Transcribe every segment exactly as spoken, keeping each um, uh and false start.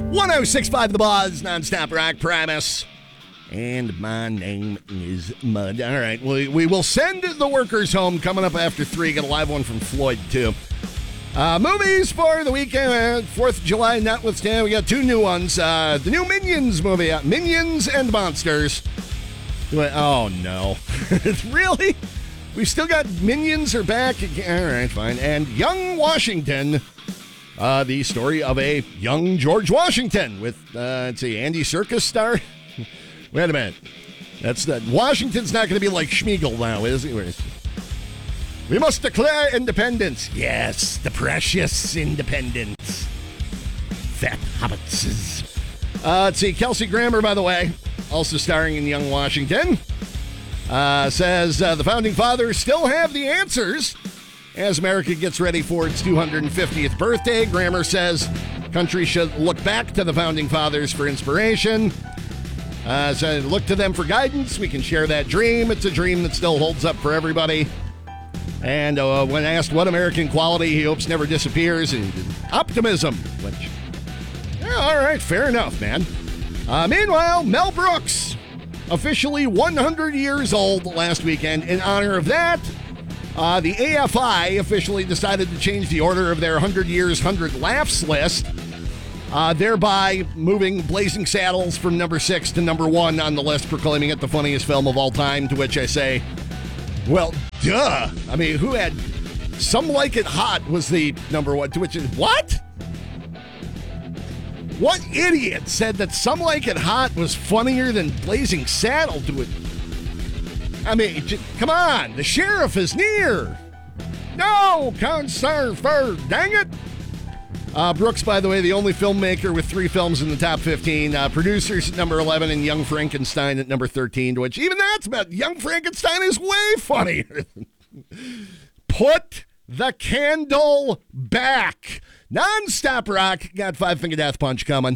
one oh six point five The Buzz, nonstop rock promise. And my name is Mud. All right, we, we will send the workers home coming up after three. Got a live one from Floyd, too. Uh, movies for the weekend, fourth of July notwithstanding. We got two new ones. Uh, the new Minions movie, uh, Minions and Monsters. Oh, no. Really? We've still got Minions are back. All right, fine. And Young Washington. Uh, the story of a young George Washington with, uh, let's see, Andy Serkis star. Wait a minute. That's the Washington's not going to be like Schmeagol now, is he? We must declare independence. Yes, the precious independence. Fat hobbitses. Uh, let's see, Kelsey Grammer, by the way, also starring in Young Washington, uh, says uh, the Founding Fathers still have the answers as America gets ready for its two hundred fiftieth birthday. Grammer says country should look back to the Founding Fathers for inspiration. Uh, so look to them for guidance. We can share that dream. It's a dream that still holds up for everybody. And uh, when asked what American quality he hopes never disappears, and optimism, which, yeah, all right, fair enough, man. Uh, meanwhile, Mel Brooks, officially one hundred years old last weekend. In honor of that, uh, the A F I officially decided to change the order of their one hundred Years, one hundred Laughs list. Uh, thereby moving Blazing Saddles from number six to number one on the list, proclaiming it the funniest film of all time, to which I say, well, duh. I mean, who had Some Like It Hot was the number one, to which, what? What idiot said that Some Like It Hot was funnier than Blazing Saddle to it? I mean, j- come on, the sheriff is near. No, conserver, dang it. Uh, Brooks, by the way, the only filmmaker with three films in the top fifteen. Uh, producers at number eleven and Young Frankenstein at number thirteen, to which even that's about, Young Frankenstein is way funnier. Put the candle back. Non-stop rock. Got Five Finger Death Punch coming.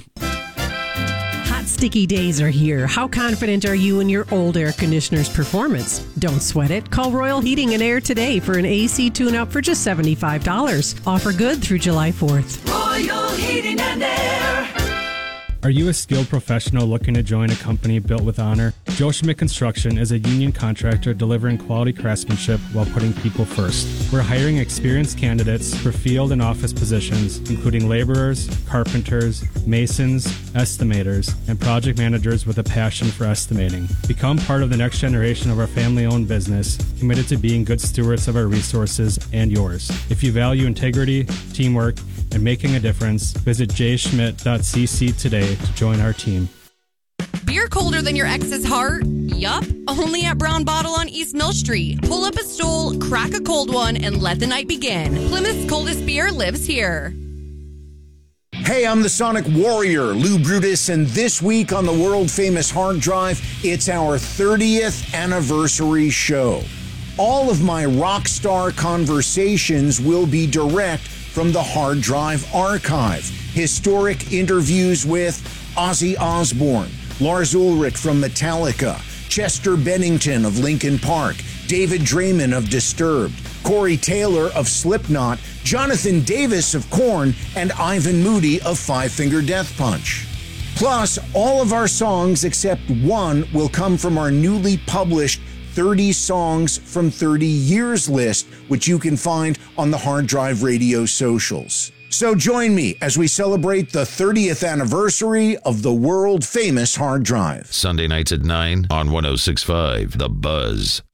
Hot, sticky days are here. How confident are you in your old air conditioner's performance? Don't sweat it. Call Royal Heating and Air today for an A C tune-up for just seventy-five dollars. Offer good through July fourth. Royal Heating and Air. Are you a skilled professional looking to join a company built with honor? Joe Schmidt Construction is a union contractor delivering quality craftsmanship while putting people first. We're hiring experienced candidates for field and office positions, including laborers, carpenters, masons, estimators, and project managers with a passion for estimating. Become part of the next generation of our family-owned business, committed to being good stewards of our resources and yours. If you value integrity, teamwork, and making a difference, visit j schmidt dot c c today to join our team. Beer colder than your ex's heart? Yup. Only at Brown Bottle on East Mill Street. Pull up a stool, crack a cold one, and let the night begin. Plymouth's coldest beer lives here. Hey, I'm the Sonic Warrior, Lou Brutus, and this week on the world-famous Hard Drive, it's our thirtieth anniversary show. All of my rock star conversations will be direct from the Hard Drive archive. Historic interviews with Ozzy Osbourne, Lars Ulrich from Metallica, Chester Bennington of Linkin Park, David Draymond of Disturbed, Corey Taylor of Slipknot, Jonathan Davis of Korn, and Ivan Moody of Five Finger Death Punch. Plus, all of our songs except one will come from our newly published thirty Songs from thirty Years list, which you can find on the Hard Drive Radio socials. So join me as we celebrate the thirtieth anniversary of the world-famous Hard Drive. Sunday nights at nine on one oh six point five The Buzz.